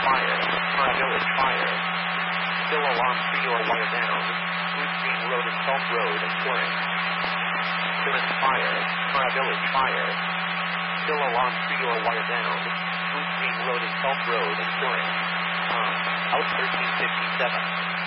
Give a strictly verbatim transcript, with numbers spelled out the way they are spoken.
fire. Mara Village fire. Still alarm three or wire down. Blue Green Road and Salt Road and touring. Current fire. Mara Village fire. Still alarm three or wire down. Blue Green Road and Salt Road and touring. Um, out thirteen fifty-seven.